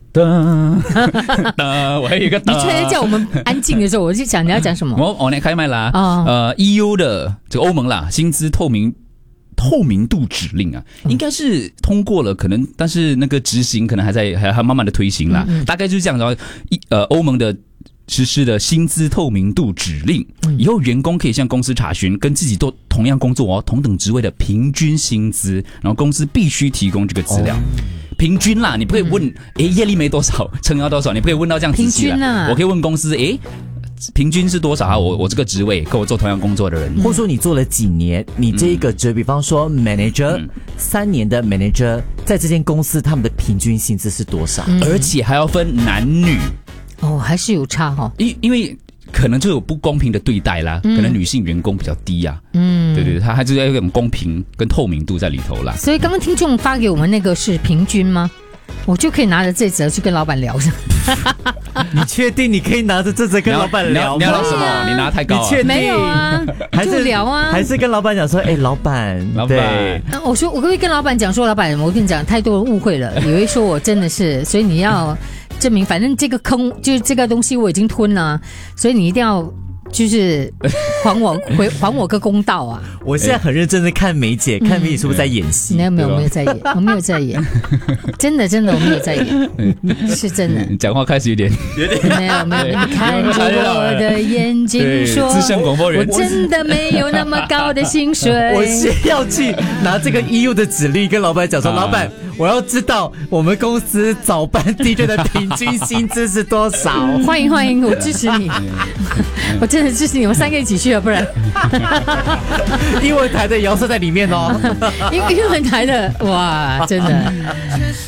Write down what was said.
我还有一个你突然叫我们安静的时候，我就想你要讲什么。 我来开麦啦。EU 的这个欧盟啦，薪资透明度指令啊，应该是通过了，可能但是那个执行可能还慢慢的推行啦。大概就是这样。然后欧盟的实施的薪资透明度指令，以后员工可以向公司查询跟自己都同样工作同等职位的平均薪资，然后公司必须提供这个资料。平均啦，你不可以问，业力没多少，撑要多少，你不可以问到这样仔细啦。 平均啊， 我可以问公司，平均是多少啊？我这个职位跟我做同样工作的人， 或者说你做了几年，你这一个职，比方说 manager，3年的 manager， 在这间公司他们的平均薪资是多少？ 而且还要分男女。 还是有差哈。 因为可能就有不公平的对待啦，可能女性员工比较低啊。对，他还是要有一种公平跟透明度在里头啦。 所以刚刚听众发给我们那个是平均吗？我就可以拿着这则去跟老板聊。 你确定你可以拿着这则跟老板聊吗？ 你要聊什么？你拿太高你确定？ 没有啊，就聊啊。 还是跟老板讲说，老板，对。 我说我可不可以跟老板讲说，老板，我跟你讲，太多误会了，以为说我真的是，所以你要证明，反正这个坑就是这个东西我已经吞了，所以你一定要就是还我个公道啊！ 我现在很认真的看梅姐，看梅姐是不是在演戏？ 没有在演，我没有在演，真的我没有在演，是真的。 你讲话开始有点没有，你看着我的眼睛说， 资深广播人， 我真的没有那么高的薪水。 我先要去拿这个 EU 的指令跟老板讲说，老板，我要知道我们公司早班 DJ 的平均薪资是多少？ 欢迎，我支持你，我真的支持你，我们3个一起去啊，不然英文台的也要设在里面哦。 英文台的哇，真的。